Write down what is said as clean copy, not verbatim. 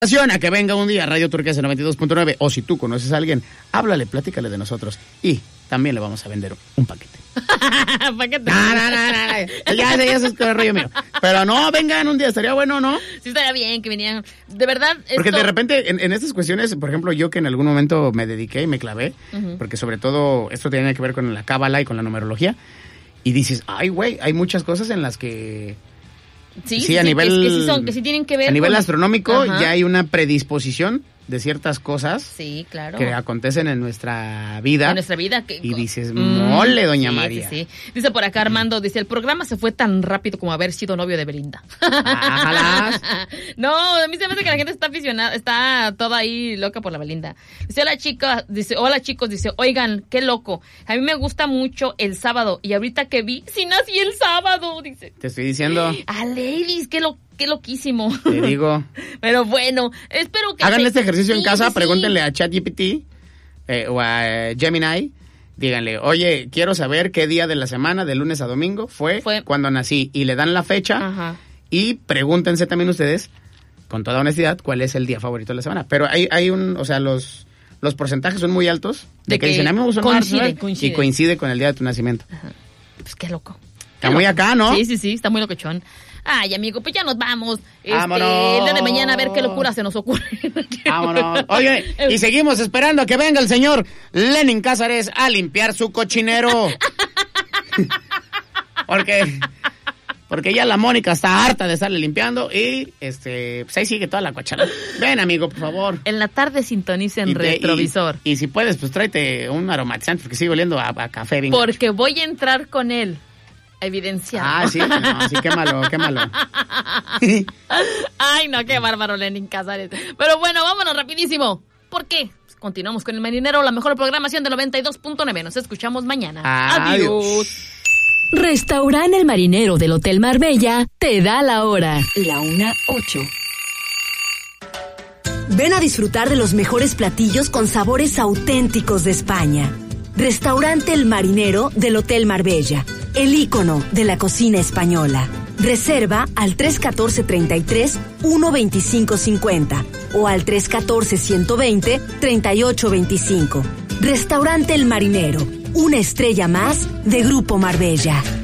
A que venga un día a Radio Turquesa 92.9, o si tú conoces a alguien, háblale, platícale de nosotros y también le vamos a vender un paquete. ¿Paquete? No. Ya eso es el rollo mío. Pero no, vengan un día, estaría bueno, ¿no? Sí, estaría bien que vinieran. De verdad. Porque de repente en estas cuestiones, por ejemplo, yo que en algún momento me dediqué y me clavé, porque sobre todo esto tiene que ver con la cábala y con la numerología, y dices, ay, güey, hay muchas cosas en las que... Sí, a nivel... que sí tienen que ver a nivel astronómico. Ajá. Ya hay una predisposición de ciertas cosas, sí, claro, que acontecen en nuestra vida. En nuestra vida. Y dices, mole, doña sí, María. Sí. Dice por acá Armando, dice, el programa se fue tan rápido como haber sido novio de Belinda. No, a mí se me hace que la gente está aficionada, está toda ahí loca por la Belinda. Dice, hola chicos, dice, oigan, qué loco. A mí me gusta mucho el sábado y ahorita que vi, sí nací el sábado, dice. Te estoy diciendo. A ladies, qué loquísimo. Te digo. Pero bueno, espero que... Hagan este ejercicio en casa, sí. Pregúntenle a ChatGPT o a Gemini. Díganle, oye, quiero saber qué día de la semana, de lunes a domingo, fue cuando nací. Y le dan la fecha. Ajá. Y pregúntense también ustedes, con toda honestidad, cuál es el día favorito de la semana. Pero hay o sea, los porcentajes son muy altos de que dicen, a mí me gusta marzo, y coincide con el día de tu nacimiento. Ajá. Pues qué loco. Está muy acá, ¿no? Sí, está muy locochón. Ay, amigo, pues ya nos vamos. ¡Vámonos! El día de mañana a ver qué locura se nos ocurre. ¡Vámonos! Oye, y seguimos esperando a que venga el señor Lenin Cázares a limpiar su cochinero. Porque ya la Mónica está harta de estarle limpiando y pues ahí sigue toda la cochera. Ven, amigo, por favor. En la tarde sintoniza en Retrovisor. Y si puedes, pues tráete un aromatizante porque sigue oliendo a café. Bien porque gacho. Voy a entrar con él. Evidenciado. Sí, no, sí, quémalo. Ay, no, qué bárbaro Lenin Cázares. Pero bueno, vámonos rapidísimo. ¿Por qué? Pues continuamos con El Marinero, la mejor programación de 92.9. Nos escuchamos mañana. Adiós. Restaurante El Marinero del Hotel Marbella te da la hora. La 1:08. Ven a disfrutar de los mejores platillos con sabores auténticos de España. Restaurante El Marinero del Hotel Marbella, el ícono de la cocina española. Reserva al 314-33-12550 o al 314-120-3825. Restaurante El Marinero, una estrella más de Grupo Marbella.